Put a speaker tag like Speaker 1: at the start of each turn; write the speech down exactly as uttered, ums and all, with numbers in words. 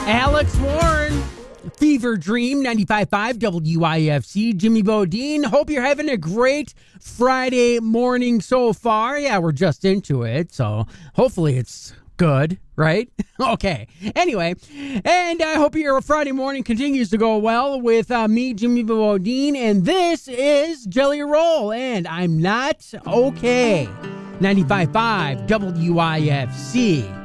Speaker 1: Alex Warren, Fever Dream, ninety-five point five W I F C, Jimmy Bodine. Hope you're having a great Friday morning so far. Yeah, we're just into it, so hopefully it's good, right? Okay. Anyway, and I hope your Friday morning continues to go well with uh, me, Jimmy Bodine, and this is Jelly Roll, and I'm not okay. ninety-five point five W I F C.